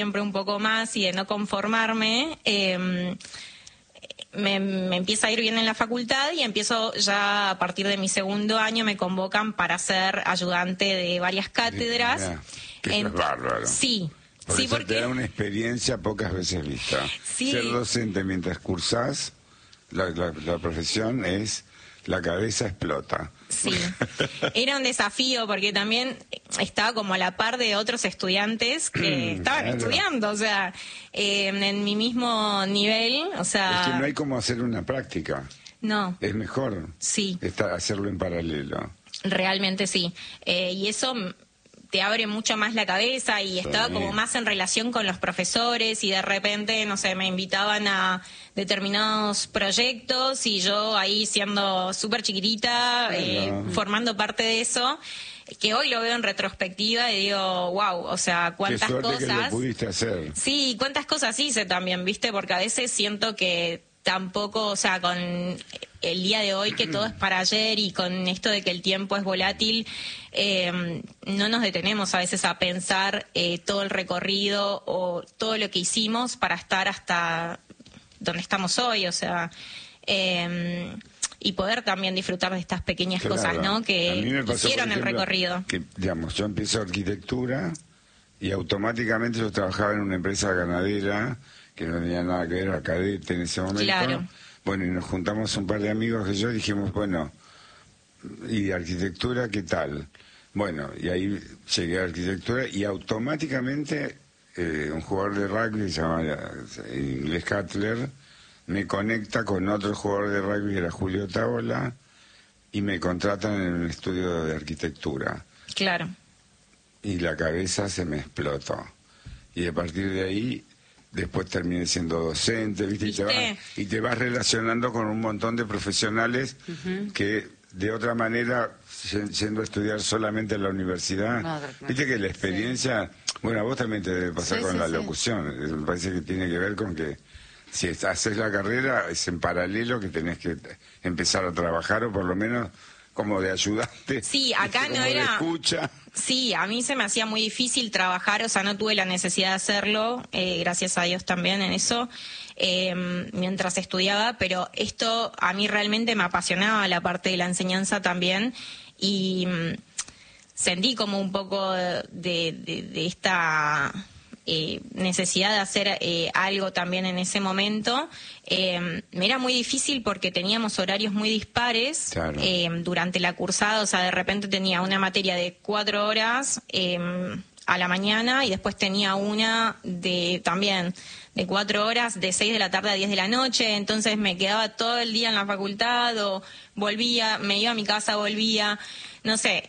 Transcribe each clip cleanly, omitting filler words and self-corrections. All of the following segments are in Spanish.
siempre un poco más y de no conformarme, me empieza a ir bien en la facultad y empiezo ya a partir de mi segundo año, me convocan para ser ayudante de varias cátedras. Mira, que eso es bárbaro. Sí. Porque Sí, eso porque te da una experiencia pocas veces vista. Sí. Ser docente mientras cursás, la profesión es... La cabeza explota. Sí, era un desafío porque también estaba como a la par de otros estudiantes que estaban estudiando, o sea, en mi mismo nivel, o sea... Es que no hay como hacer una práctica. No. Es mejor hacerlo en paralelo. Realmente sí. Y eso te abre mucho más la cabeza y estaba como más en relación con los profesores y de repente, no sé, me invitaban a determinados proyectos y yo ahí siendo súper chiquitita, formando parte de eso, que hoy lo veo en retrospectiva y digo, wow, o sea, cuántas Qué suerte cosas... que lo pudiste hacer. Sí, cuántas cosas hice también, ¿viste? Porque a veces siento que tampoco, o sea, con el día de hoy que todo es para ayer y con esto de que el tiempo es volátil, no nos detenemos a veces a pensar todo el recorrido o todo lo que hicimos para estar hasta donde estamos hoy, o sea, y poder también disfrutar de estas pequeñas cosas, ¿no? Que hicieron el recorrido. Que, digamos, yo empiezo arquitectura y automáticamente yo trabajaba en una empresa ganadera que no tenía nada que ver, a Cadete en ese momento. Claro. Bueno, y nos juntamos un par de amigos que yo dijimos, bueno, ¿y arquitectura qué tal? Bueno, y ahí llegué a arquitectura y automáticamente un jugador de rugby, se llama Inglés Cutler, me conecta con otro jugador de rugby, que era Julio Tabola, y me contratan en un estudio de arquitectura. Claro. Y la cabeza se me explotó. Y a partir de ahí... Después terminé siendo docente, ¿viste? Y te vas relacionando con un montón de profesionales que de otra manera, yendo a estudiar solamente en la universidad, viste que la experiencia, bueno, a vos también te debe pasar con la locución, me parece que tiene que ver con que si haces la carrera es en paralelo que tenés que empezar a trabajar o por lo menos como de ayudante. Sí, acá no era... de escucha. Sí, a mí se me hacía muy difícil trabajar, o sea, no tuve la necesidad de hacerlo, gracias a Dios también en eso, mientras estudiaba, pero esto a mí realmente me apasionaba, la parte de la enseñanza también, y sentí como un poco de esta... necesidad de hacer algo también en ese momento. Me era muy difícil porque teníamos horarios muy dispares. Claro. Durante la cursada, o sea, de repente tenía una materia de 4 horas a la mañana y después tenía una también de 4 horas de 6 de la tarde a 10 de la noche, entonces me quedaba todo el día en la facultad o volvía, me iba a mi casa, volvía, no sé,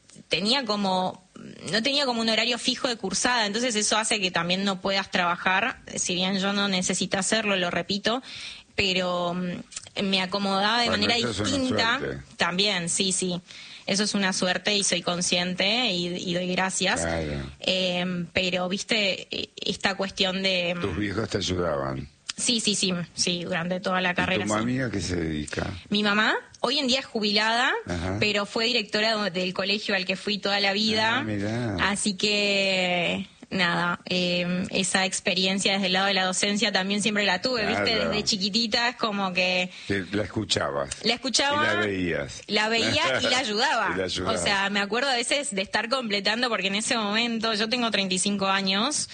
no tenía como un horario fijo de cursada, entonces eso hace que también no puedas trabajar, si bien yo no necesito hacerlo, lo repito, pero me acomodaba de manera distinta. También, sí, eso es una suerte y soy consciente y doy gracias. Claro. Pero, viste, esta cuestión de... ¿Tus viejos te ayudaban? Sí, durante toda la carrera. ¿Y tu mami a qué se dedica? Mi mamá hoy en día es jubilada, pero fue directora del colegio al que fui toda la vida. Mirá. Así que, nada, esa experiencia desde el lado de la docencia también siempre la tuve, claro. ¿viste? Desde chiquitita es como que... La escuchabas. La escuchaba. Y la veías. La veía y la ayudaba. Y la ayudabas. O sea, me acuerdo a veces de estar completando, porque en ese momento, yo tengo 35 años,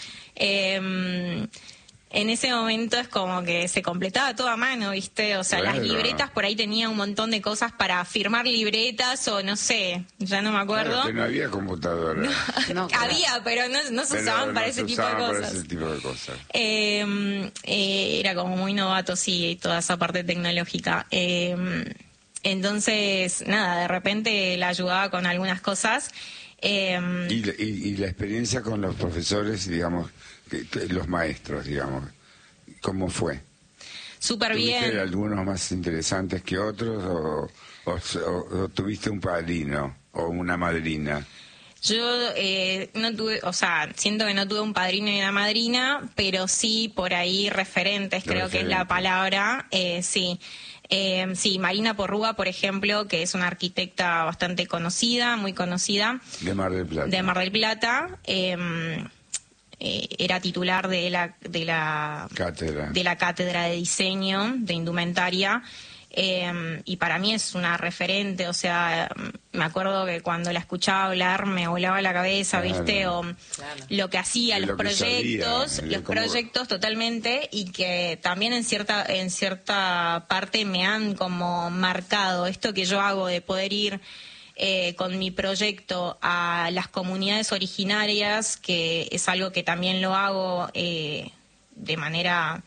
en ese momento es como que se completaba todo a mano, ¿viste? O sea, bueno. Las libretas, por ahí tenía un montón de cosas para firmar libretas o no sé, ya no me acuerdo. Claro, que no había computadora. No, había, pero no se usaban para ese tipo de cosas. Para ese tipo de cosas. Era como muy novato, sí, toda esa parte tecnológica. Entonces, nada, de repente la ayudaba con algunas cosas. Y la experiencia con los profesores, digamos, los maestros, digamos, ¿cómo fue? Súper bien. ¿Tuviste algunos más interesantes que otros o tuviste un padrino o una madrina? Yo no tuve, o sea, siento que no tuve un padrino y una madrina, pero sí por ahí referentes, creo que es la palabra, sí. Sí, Marina Porrúa, por ejemplo, que es una arquitecta bastante conocida, muy conocida. De Mar del Plata. De Mar del Plata. era titular de la cátedra de diseño de indumentaria. Y para mí es una referente, o sea, me acuerdo que cuando la escuchaba hablar me volaba la cabeza, ¿viste? O lo que hacía, los proyectos totalmente, y que también en cierta parte me han como marcado esto que yo hago de poder ir con mi proyecto a las comunidades originarias, que es algo que también lo hago de manera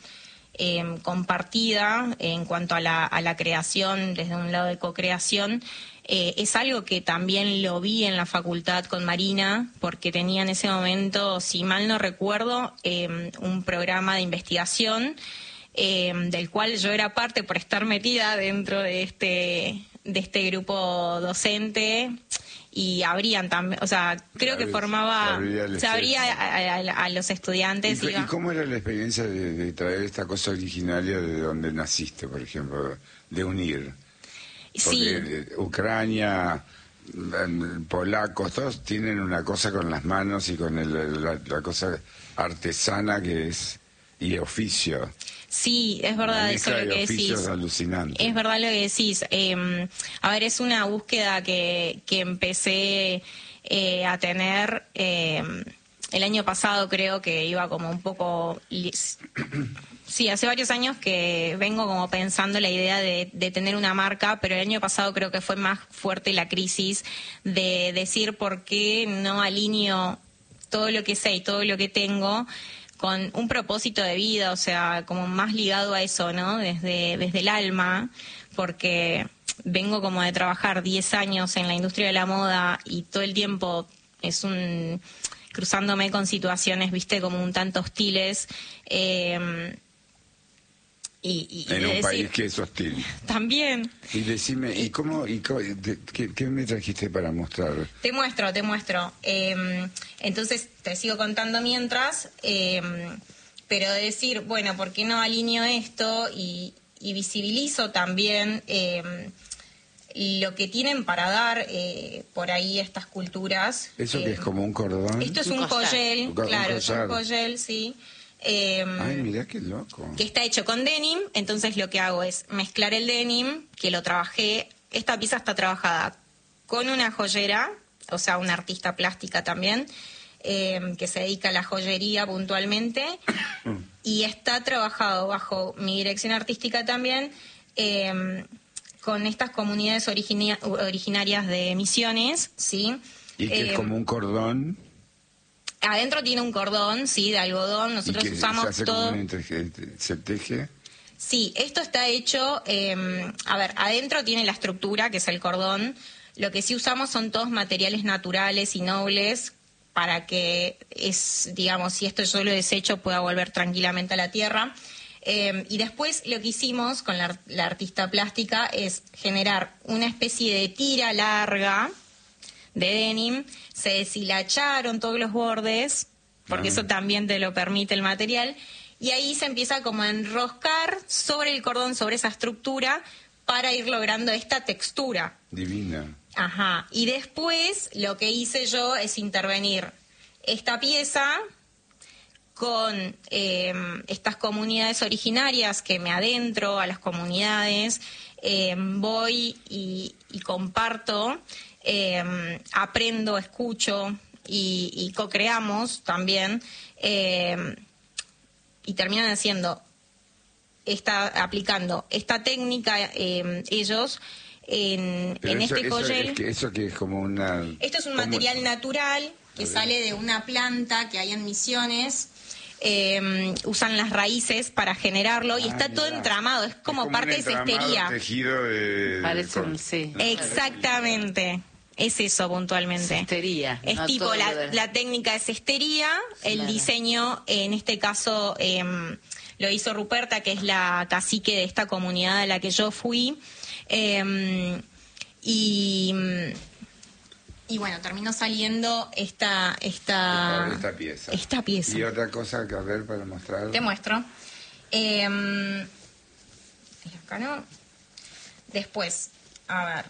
compartida en cuanto a la creación, desde un lado de co-creación. Es algo que también lo vi en la facultad con Marina, porque tenía en ese momento, si mal no recuerdo, un programa de investigación del cual yo era parte por estar metida dentro de este grupo docente. Y abrían también, o sea, creo que formaba, se abría a los estudiantes. ¿Y cómo era la experiencia de traer esta cosa originaria de donde naciste, por ejemplo, de unir? Porque Ucrania, polacos, todos tienen una cosa con las manos y con la cosa artesana que es, y oficio. Sí, es verdad eso lo que decís. Alucinante. Es verdad lo que decís. A ver, es una búsqueda que empecé a tener el año pasado, creo que iba como un poco... Sí, hace varios años que vengo como pensando la idea de tener una marca, pero el año pasado creo que fue más fuerte la crisis de decir por qué no alineo todo lo que sé y todo lo que tengo con un propósito de vida, o sea, como más ligado a eso, ¿no? Desde el alma, porque vengo como de trabajar 10 años en la industria de la moda y todo el tiempo cruzándome con situaciones, viste, como un tanto hostiles. Y en un país que es hostil. También. Y decime, ¿qué me trajiste para mostrar? Te muestro. Entonces, te sigo contando mientras, pero decir, bueno, ¿por qué no alineo esto y visibilizo también lo que tienen para dar por ahí estas culturas? ¿Eso que es como un cordón? Esto es un collar, claro, es un collar, sí. Ay, mirá qué loco. Que está hecho con denim, entonces lo que hago es mezclar el denim, que lo trabajé, esta pieza está trabajada con una joyera, o sea, una artista plástica también, que se dedica a la joyería puntualmente, y está trabajado bajo mi dirección artística también, con estas comunidades originarias de Misiones, ¿sí? Y que es como un cordón. Adentro tiene un cordón, sí, de algodón. Nosotros usamos todo. ¿Se teje? Sí, esto está hecho. A ver, adentro tiene la estructura, que es el cordón. Lo que sí usamos son todos materiales naturales y nobles para que, digamos, si esto yo lo desecho, pueda volver tranquilamente a la tierra. Y después lo que hicimos con la artista plástica es generar una especie de tira larga de denim, se deshilacharon todos los bordes, porque eso también te lo permite el material, y ahí se empieza como a enroscar sobre el cordón, sobre esa estructura, para ir logrando esta textura. Divina. Ajá. Y después lo que hice yo es intervenir esta pieza con estas comunidades originarias, que me adentro a las comunidades, voy y comparto. Aprendo, escucho y co-creamos también, y terminan aplicando esta técnica ellos en este collar. Eso que es como una... Esto es un material natural que sale de una planta que hay en Misiones. Usan las raíces para generarlo y está todo entramado, es como parte de cestería. Tejido de... Parece sí. Exactamente. Es eso puntualmente. Cestería. Es no tipo la técnica de cestería, el diseño, en este caso lo hizo Ruperta, que es la cacique de esta comunidad a la que yo fui. Y bueno, terminó saliendo esta pieza. Y otra cosa que a ver para mostrar. Te muestro. Acá no. Después, a ver.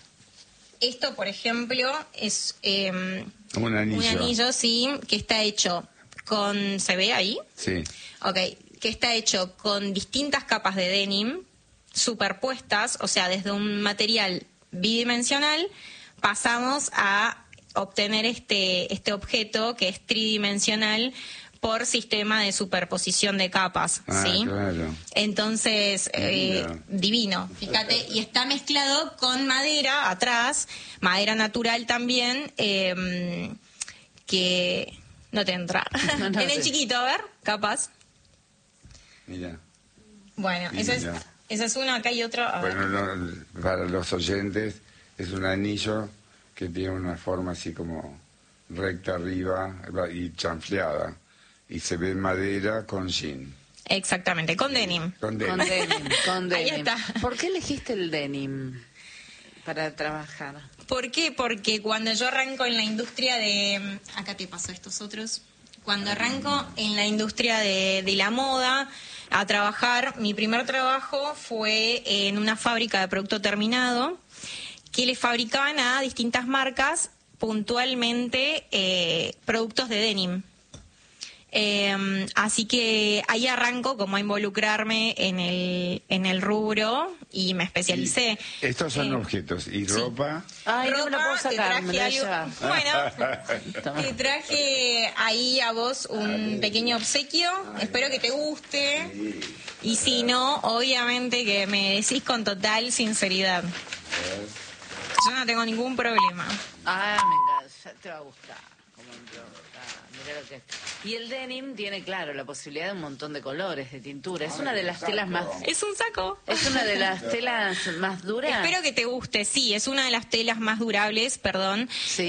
Esto, por ejemplo, es un anillo, sí, que está hecho ¿se ve ahí? Sí. Ok, que está hecho con distintas capas de denim superpuestas, o sea, desde un material bidimensional pasamos a obtener este objeto que es tridimensional por sistema de superposición de capas, ¿sí? Claro. Entonces, divino, fíjate, y está mezclado con madera atrás, madera natural también, que no te entra. No, En el chiquito, a ver, capaz. Mira. Bueno, ese es uno, acá hay otro. Bueno, para los oyentes es un anillo que tiene una forma así como recta arriba y chanfleada. Y se ve madera con jean. Exactamente, con denim. Con denim. Ahí está. ¿Por qué elegiste el denim para trabajar? ¿Por qué? Porque cuando yo arranco en la industria de... Acá te paso estos otros. Cuando arranco en la industria de la moda a trabajar, mi primer trabajo fue en una fábrica de producto terminado que le fabricaban a distintas marcas puntualmente productos de denim. Así que ahí arranco como a involucrarme en el rubro y me especialicé. Estos son objetos. ¿Y ropa? Ay, no me la puedo Te sacar, me la traje lleva. Bueno, te traje ahí a vos un pequeño obsequio. Espero que te guste. Y si no, obviamente que me decís con total sinceridad. Yo no tengo ningún problema. Ah, me encanta, ya te va a gustar. Como entró, mirá lo que es. Y el denim tiene, claro, la posibilidad de un montón de colores, de tintura. Es una de las telas más... Es un saco. Es una de las telas más duras. Espero que te guste, sí, es una de las telas más durables, perdón. Sí.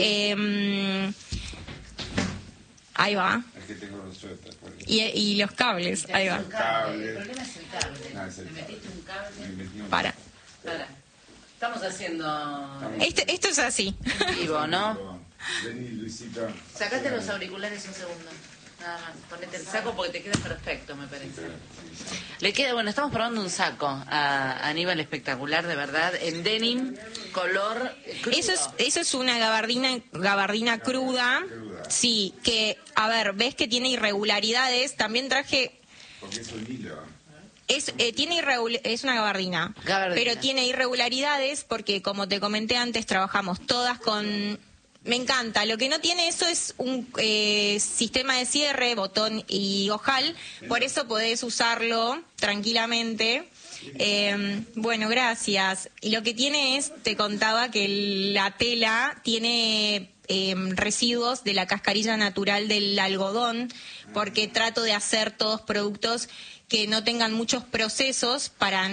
Ahí va. Es que tengo los suéteres. Y los cables, ahí va. El problema es el cable. No, es el Me metiste un cable. Para. Estamos haciendo Esto es así. en vivo, ¿no? Vení, Luisito. Sacate los auriculares un segundo. Nada más. Ponete el saco porque te queda perfecto, me parece. Le queda, bueno, estamos probando un saco a Aníbal espectacular, de verdad, en denim, color crudo. Eso es una gabardina cruda. Sí, que, a ver, ves que tiene irregularidades. También traje... Porque es un hilo. Es una gabardina, pero tiene irregularidades porque, como te comenté antes, trabajamos todas con... Me encanta. Lo que no tiene eso es un sistema de cierre, botón y ojal. Por eso podés usarlo tranquilamente. Bueno, gracias. Y lo que tiene es, te contaba que la tela tiene residuos de la cascarilla natural del algodón, porque trato de hacer todos productos que no tengan muchos procesos para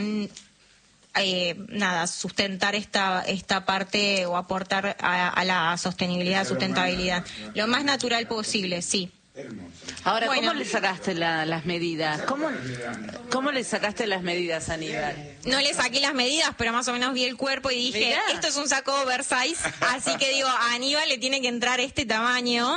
sustentar esta parte o aportar a la sostenibilidad, sustentabilidad. Lo más natural posible, sí. Ahora, Bueno. ¿cómo le sacaste las medidas? ¿Cómo le sacaste las medidas a Aníbal? No le saqué las medidas, pero más o menos vi el cuerpo y dije, Mirá. esto es un saco oversize, así que digo, a Aníbal le tiene que entrar este tamaño.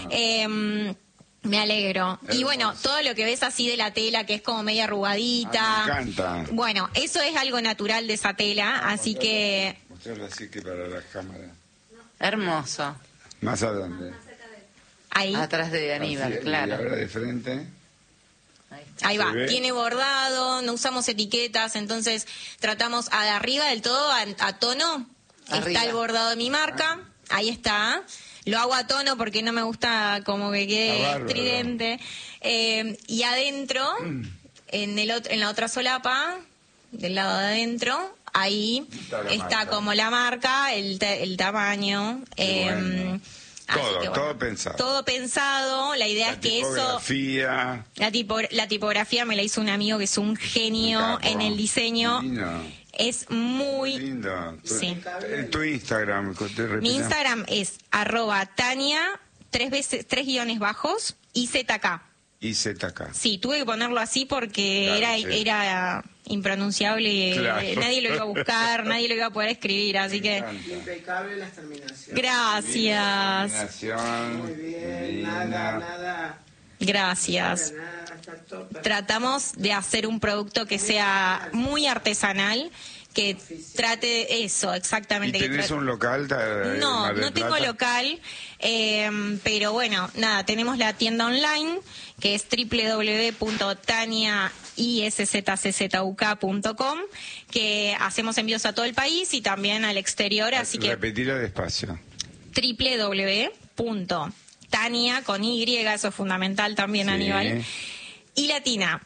Me alegro. Y bueno, todo lo que ves así de la tela, que es como media arrugadita. Me encanta. Bueno, eso es algo natural de esa tela, así que... Mostrarlo así que para la cámara. Hermoso. Más adelante. Ahí, Atrás de Aníbal, Así, claro. Y ahora de frente. ahí va. ¿Se ve? Tiene bordado, no usamos etiquetas, entonces tratamos de arriba del todo, a tono. Arriba. Está el bordado de mi marca, ahí está. Lo hago a tono porque no me gusta como que quede Está bárbaro. estridente. Y adentro, en la otra solapa, del lado de adentro, ahí Está la está marca. como la marca, el tamaño. Bueno. Así Todo, que, todo pensado. Todo pensado. La idea La es que eso... tipografía. La tipografía me la hizo un amigo que es un genio Un capo. en el diseño. Divino. Es muy... Lindo. Sí. Tu Instagram. Mi Instagram es @Tania, 3 bajos, IZK. IZK. Sí, tuve que ponerlo así porque Claro, era impronunciable. Claro. Nadie lo iba a buscar, nadie lo iba a poder escribir, así que... Impecable las terminaciones. Gracias. Terminación. Muy bien, divina. nada. Gracias. Nada, está top. Tratamos de hacer un producto que sea muy artesanal, que trate eso, exactamente. ¿Y tenés un local? No, no tengo local, pero bueno, nada, tenemos la tienda online, que es www.taniaiszczuk.com, que hacemos envíos a todo el país y también al exterior, así que... Repetirlo despacio. www.tania, con Y, eso es fundamental también, Sí. Aníbal, y latina,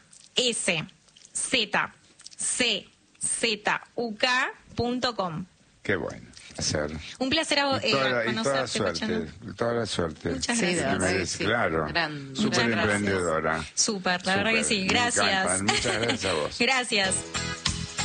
SCZZUK.com. Qué bueno. Hacer. Un placer Y toda la conocerte, suerte, Pachano. toda la suerte. Muchas Sí, de gracias. verdad que Merece, sí. claro. Muchas Súper gracias. emprendedora. Súper, la verdad que sí. Me Gracias. encantan. Muchas gracias a vos. Gracias.